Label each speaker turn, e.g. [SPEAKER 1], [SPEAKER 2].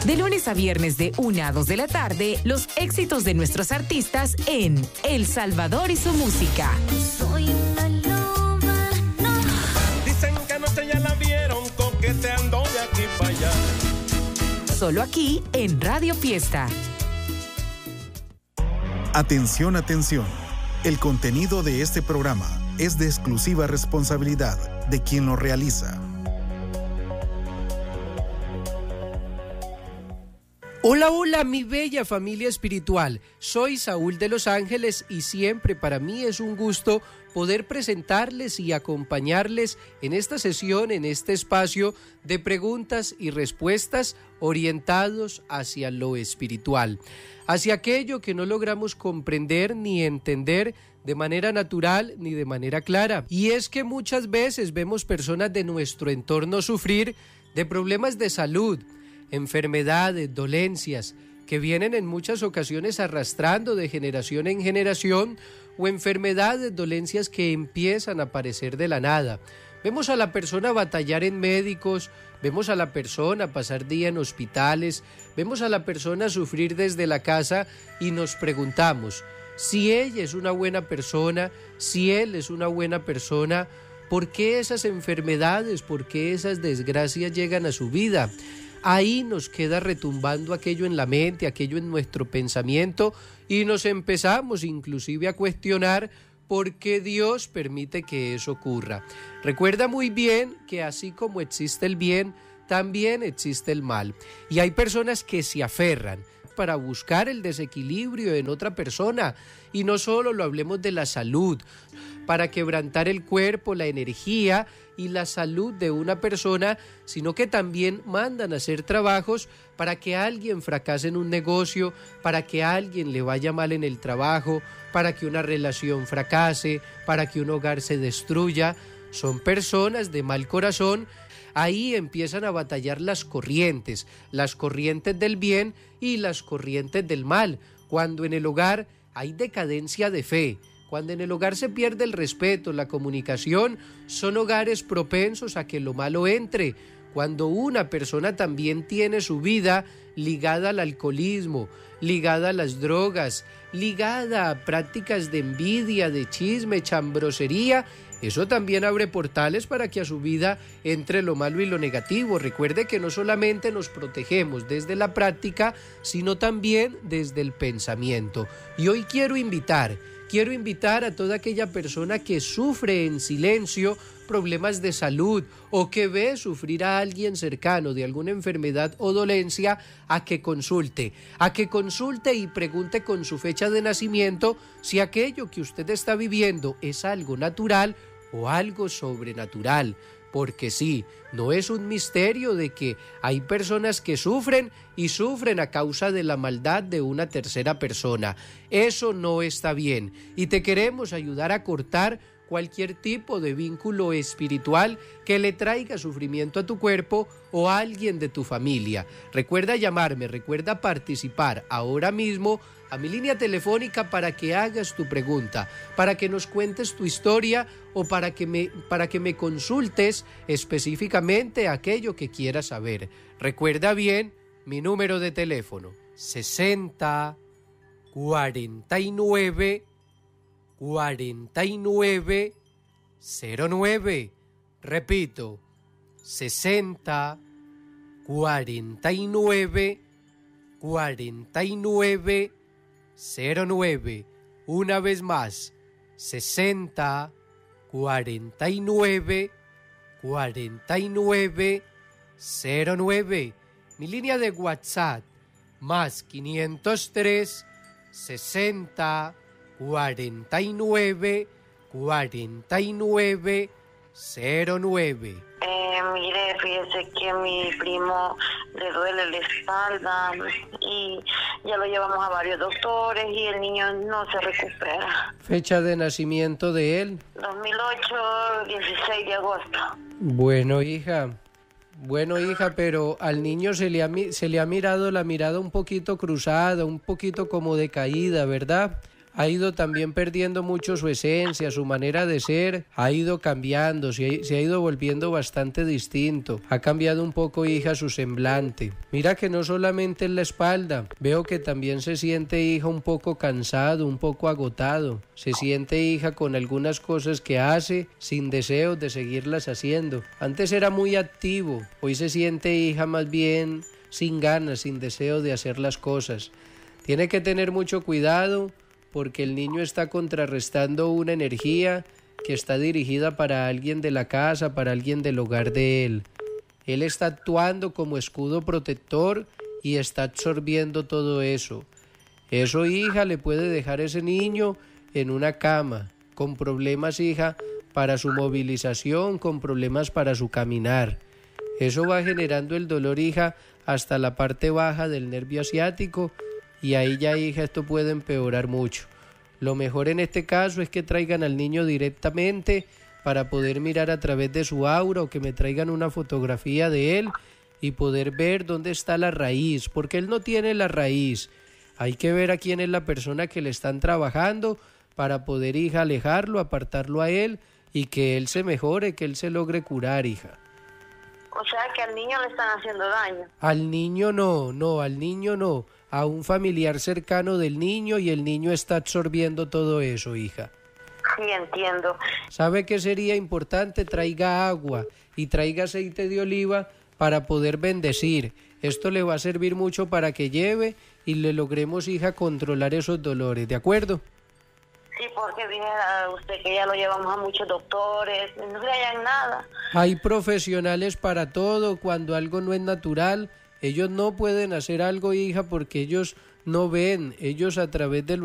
[SPEAKER 1] De lunes a viernes de 1 a 2 de la tarde, los éxitos de nuestros artistas en El Salvador y su música.
[SPEAKER 2] Soy una loba, no.
[SPEAKER 3] Dicen que anoche ya la vieron coqueteando de aquí para allá.
[SPEAKER 1] Solo aquí en Radio Fiesta.
[SPEAKER 4] Atención, atención. El contenido de este programa es de exclusiva responsabilidad de quien lo realiza.
[SPEAKER 5] Hola, hola, mi bella familia espiritual. Soy Saúl de Los Ángeles y siempre para mí es un gusto poder presentarles y acompañarles en esta sesión, en este espacio de preguntas y respuestas orientados hacia lo espiritual, hacia aquello que no logramos comprender ni entender de manera natural ni de manera clara. Y es que muchas veces vemos personas de nuestro entorno sufrir de problemas de salud, enfermedades, dolencias, que vienen en muchas ocasiones arrastrando de generación en generación, o enfermedades, dolencias que empiezan a aparecer de la nada. Vemos a la persona batallar en médicos, vemos a la persona pasar día en hospitales, vemos a la persona sufrir desde la casa y nos preguntamos si ella es una buena persona, si él es una buena persona, ¿por qué esas enfermedades, por qué esas desgracias llegan a su vida? Ahí nos queda retumbando aquello en la mente, aquello en nuestro pensamiento y nos empezamos inclusive a cuestionar por qué Dios permite que eso ocurra. Recuerda muy bien que así como existe el bien, también existe el mal. Y hay personas que se aferran para buscar el desequilibrio en otra persona. Y no solo lo hablemos de la salud, para quebrantar el cuerpo, la energía y la salud de una persona, sino que también mandan a hacer trabajos para que alguien fracase en un negocio, para que a alguien le vaya mal en el trabajo, para que una relación fracase, para que un hogar se destruya. Son personas de mal corazón. Ahí empiezan a batallar las corrientes del bien y las corrientes del mal. Cuando en el hogar hay decadencia de fe, cuando en el hogar se pierde el respeto, la comunicación, son hogares propensos a que lo malo entre. Cuando una persona también tiene su vida ligada al alcoholismo, ligada a las drogas, ligada a prácticas de envidia, de chisme, chambrosería, eso también abre portales para que a su vida entre lo malo y lo negativo. Recuerde que no solamente nos protegemos desde la práctica, sino también desde el pensamiento. Y hoy quiero invitar a toda aquella persona que sufre en silencio problemas de salud o que ve sufrir a alguien cercano de alguna enfermedad o dolencia a que consulte y pregunte con su fecha de nacimiento si aquello que usted está viviendo es algo natural o algo sobrenatural. Porque sí, no es un misterio de que hay personas que sufren y sufren a causa de la maldad de una tercera persona. Eso no está bien y te queremos ayudar a cortar cualquier tipo de vínculo espiritual que le traiga sufrimiento a tu cuerpo o a alguien de tu familia. Recuerda llamarme, recuerda participar ahora mismo a mi línea telefónica para que hagas tu pregunta, para que nos cuentes tu historia o para que me consultes específicamente aquello que quieras saber. Recuerda bien mi número de teléfono: 60 49 49 09. Repito, 60 49 49 09. Una vez más, 60 49 49 09. Mi línea de WhatsApp, más 503 60 49 49 09.
[SPEAKER 6] Mire, fíjese que a mi primo le duele la espalda y ya lo llevamos a varios doctores y el niño no se recupera.
[SPEAKER 5] ¿Fecha de nacimiento de él?
[SPEAKER 6] 2008, 16 de agosto.
[SPEAKER 5] Bueno, hija, pero al niño se le ha mirado la mirada un poquito cruzada, un poquito como decaída, ¿verdad? ha ido también perdiendo mucho su esencia, su manera de ser, ha ido cambiando, se ha ido volviendo bastante distinto. Ha cambiado un poco, hija, su semblante. Mira que no solamente en la espalda, veo que también se siente, hija, un poco cansado, un poco agotado. Se siente, hija, con algunas cosas que hace sin deseo de seguirlas haciendo. Antes era muy activo, hoy se siente, hija, más bien sin ganas, sin deseo de hacer las cosas. Tiene que tener mucho cuidado porque el niño está contrarrestando una energía que está dirigida para alguien de la casa, para alguien del hogar de él. Él está actuando como escudo protector y está absorbiendo todo eso. Eso, hija, le puede dejar a ese niño en una cama, con problemas, hija, para su movilización, con problemas para su caminar. Eso va generando el dolor, hija, hasta la parte baja del nervio asiático, y ahí ya, hija, esto puede empeorar mucho. Lo mejor en este caso es que traigan al niño directamente para poder mirar a través de su aura, o que me traigan una fotografía de él y poder ver dónde está la raíz, porque él no tiene la raíz. Hay que ver a quién es la persona que le están trabajando para poder, hija, alejarlo, apartarlo a él y que él se mejore, que él se logre curar, hija.
[SPEAKER 6] O sea que al niño le están haciendo daño.
[SPEAKER 5] Al niño no, al niño no. A un familiar cercano del niño, y el niño está absorbiendo todo eso, hija.
[SPEAKER 6] Sí, entiendo.
[SPEAKER 5] ¿Sabe qué sería importante? Traiga agua y traiga aceite de oliva para poder bendecir. Esto le va a servir mucho para que lleve y le logremos, hija, controlar esos dolores, ¿de acuerdo?
[SPEAKER 6] Sí, porque dijera usted que ya lo llevamos a muchos doctores, no le hallan nada.
[SPEAKER 5] Hay profesionales para todo. Cuando algo no es natural, ellos no pueden hacer algo, hija, porque ellos no ven. Ellos a través del